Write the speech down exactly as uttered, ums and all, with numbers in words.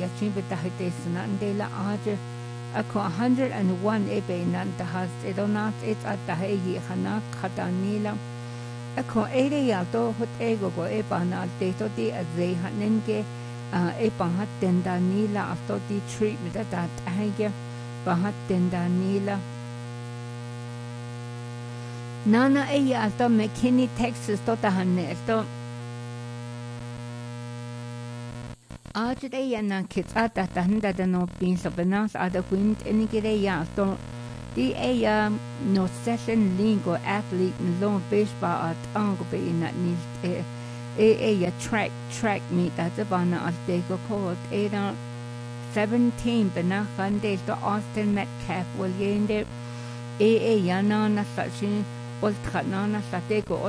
chin betahitesna ndela aje ako one hundred one ebe nantahas edonat et ataheyi hanak hatanila ako ere yato hot ego go ebanal teto di azay hanenge e pahat tendanila after the treatment that ahige pahat tendanila nana e yato McKinney Texas to tahanne to आज रे या ना खिचा ता तहंदा the no pin सबनास आदा Quint एनिगरे या तो दी ए या no session lingo athlete low baseball at ango be in that nis e e ya track track meet that the bana as they go called e na seventeen bana khande to Austin Metcalf will yende e e ya na na sa shin bol khana na sa te go